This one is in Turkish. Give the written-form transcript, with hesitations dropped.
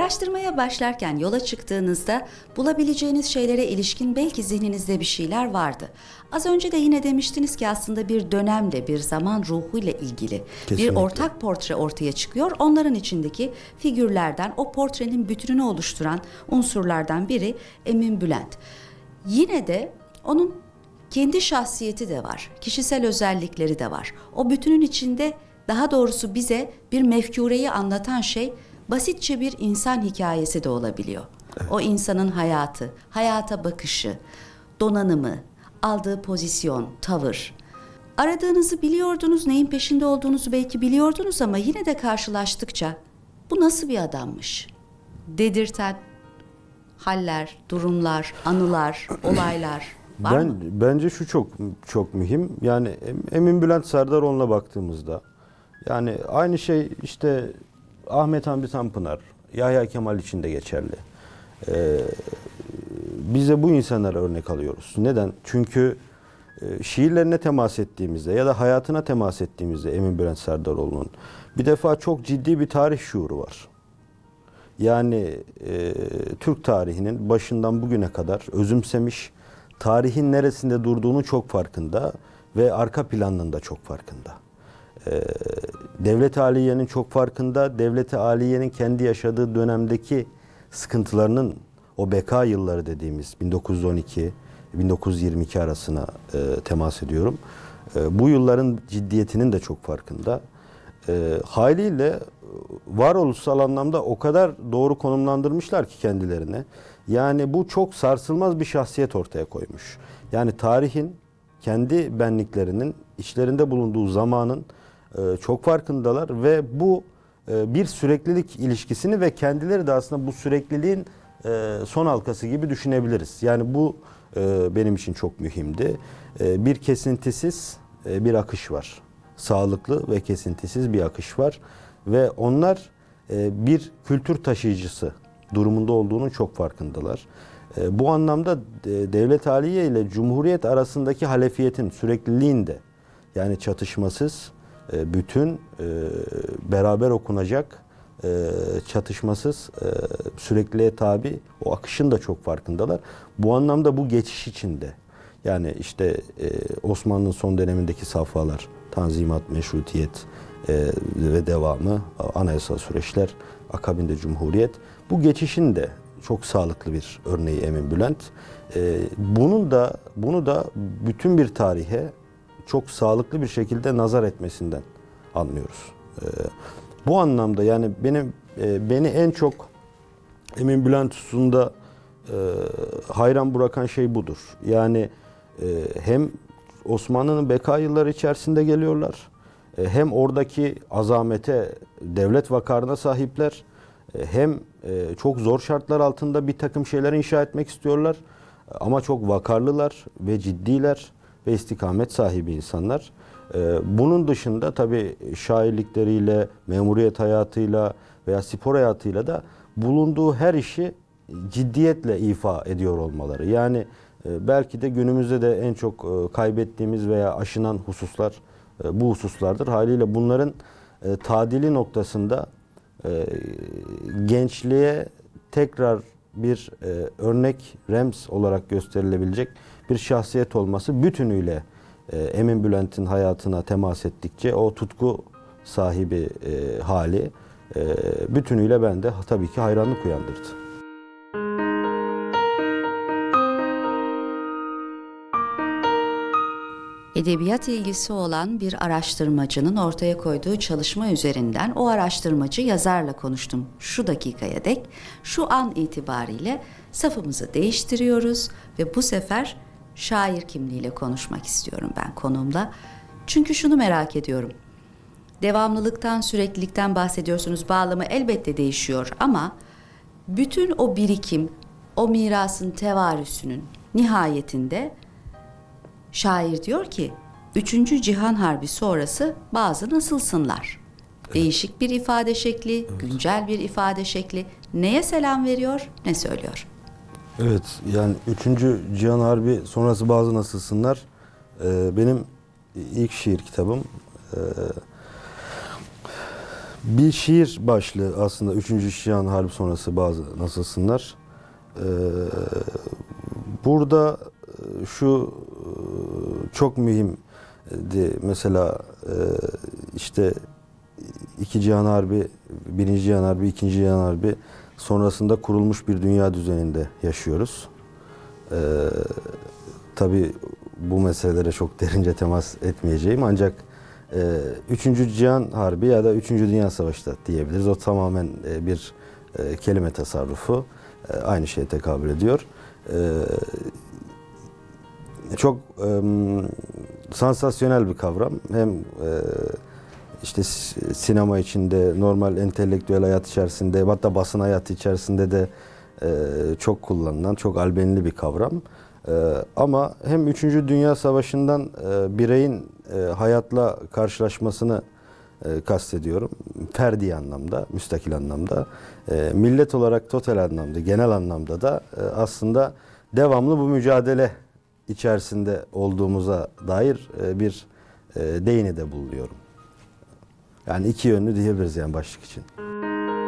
Araştırmaya başlarken yola çıktığınızda bulabileceğiniz şeylere ilişkin belki zihninizde bir şeyler vardı. Az önce de yine demiştiniz ki aslında bir dönemle, bir zaman ruhuyla ilgili Kesinlikle. bir ortak portre ortaya çıkıyor. Onların içindeki figürlerden, o portrenin bütününü oluşturan unsurlardan biri Emin Bülent. Yine de onun kendi şahsiyeti de var, kişisel özellikleri de var. O bütünün içinde, daha doğrusu bize bir mefkureyi anlatan şey basitçe bir insan hikayesi de olabiliyor. Evet. O insanın hayatı, hayata bakışı, donanımı, aldığı pozisyon, tavır. Aradığınızı biliyordunuz, neyin peşinde olduğunuzu belki biliyordunuz ama yine de karşılaştıkça bu nasıl bir adammış dedirten haller, durumlar, anılar, olaylar var mı? Bence şu çok mühim. Yani Emin Bülent Serdaroğlu'na baktığımızda yani aynı şey işte Ahmet Hamdi Tanpınar, Yahya Kemal için de geçerli. Bize bu insanlara örnek alıyoruz. Neden? Çünkü şiirlerine temas ettiğimizde ya da hayatına temas ettiğimizde Emin Bülent Serdaroğlu'nun bir defa çok ciddi bir tarih şuuru var. Yani Türk tarihinin başından bugüne kadar özümsemiş, tarihin neresinde durduğunu çok farkında ve arka planının da çok farkında. Devlet-i Aliye'nin çok farkında, Devlet-i Aliye'nin kendi yaşadığı dönemdeki sıkıntılarının, o beka yılları dediğimiz 1912-1922 arasına temas ediyorum. Bu yılların ciddiyetinin de çok farkında. Haliyle varoluşsal anlamda o kadar doğru konumlandırmışlar ki kendilerine. Yani bu çok sarsılmaz bir şahsiyet ortaya koymuş. Yani tarihin kendi benliklerinin içlerinde bulunduğu zamanın çok farkındalar ve bu bir süreklilik ilişkisini ve kendileri de aslında bu sürekliliğin son halkası gibi düşünebiliriz. Yani bu benim için çok mühimdi. Bir kesintisiz bir akış var. Sağlıklı ve kesintisiz bir akış var ve onlar bir kültür taşıyıcısı durumunda olduğunun çok farkındalar. Bu anlamda Devlet-i Aliye ile Cumhuriyet arasındaki halefiyetin sürekliliğinde, yani çatışmasız, bütün beraber okunacak, çatışmasız, sürekliliğe tabi o akışın da çok farkındalar. Bu anlamda bu geçiş içinde, yani işte Osmanlı'nın son dönemindeki safhalar, Tanzimat, Meşrutiyet ve devamı, anayasal süreçler, akabinde Cumhuriyet. Bu geçişin de çok sağlıklı bir örneği Emin Bülent. Bunu da bütün bir tarihe çok sağlıklı bir şekilde nazar etmesinden anlıyoruz. Bu anlamda yani beni en çok Emin Bülent hususunda hayran bırakan şey budur. Yani hem Osmanlı'nın beka yılları içerisinde geliyorlar, hem oradaki azamete, devlet vakarına sahipler, hem çok zor şartlar altında bir takım şeyler inşa etmek istiyorlar ama çok vakarlılar ve ciddiler ve istikamet sahibi insanlar. Bunun dışında tabii şairlikleriyle, memuriyet hayatıyla veya spor hayatıyla da bulunduğu her işi ciddiyetle ifa ediyor olmaları. Yani belki de günümüzde de en çok kaybettiğimiz veya aşınan hususlar bu hususlardır. Haliyle bunların tadili noktasında gençliğe tekrar bir örnek, remz olarak gösterilebilecek bir şahsiyet olması bütünüyle Emin Bülent'in hayatına temas ettikçe o tutku sahibi hali bütünüyle bende tabii ki hayranlık uyandırdı. Edebiyat ilgisi olan bir araştırmacının ortaya koyduğu çalışma üzerinden o araştırmacı yazarla konuştum şu dakikaya dek. Şu an itibariyle safımızı değiştiriyoruz ve bu sefer şair kimliğiyle konuşmak istiyorum ben konuğumla. Çünkü şunu merak ediyorum. Devamlılıktan, süreklilikten bahsediyorsunuz. Bağlamı elbette değişiyor ama bütün o birikim, o mirasın tevarüsünün nihayetinde şair diyor ki 3. Cihan Harbi sonrası bazı nasılsınlar. Evet. Değişik bir ifade şekli, evet. Güncel bir ifade şekli. Neye selam veriyor, ne söylüyor? Evet, yani 3. Cihan Harbi sonrası bazı nasılsınlar benim ilk şiir kitabım. Bir şiir başlığı aslında 3. Cihan Harbi sonrası bazı nasılsınlar. Burada şu çok mühimdi. Mesela işte 2 Cihan Harbi, 1. Cihan Harbi, 2. Cihan Harbi sonrasında kurulmuş bir dünya düzeninde yaşıyoruz. Tabii bu meselelere çok derince temas etmeyeceğim ancak 3. Cihan Harbi ya da 3. Dünya Savaşı da diyebiliriz. O tamamen bir kelime tasarrufu. Aynı şeye tekabül ediyor. Çok sansasyonel bir kavram. Hem işte sinema içinde, normal entelektüel hayat içerisinde, hatta basın hayatı içerisinde de çok kullanılan, çok albenili bir kavram. Ama hem 3. Dünya Savaşı'ndan bireyin hayatla karşılaşmasını kastediyorum. Ferdi anlamda, müstakil anlamda. Millet olarak total anlamda, genel anlamda da aslında devamlı bu mücadele içerisinde olduğumuza dair bir değini de buluyorum. Yani iki yönlü diyebiliriz yani başlık için.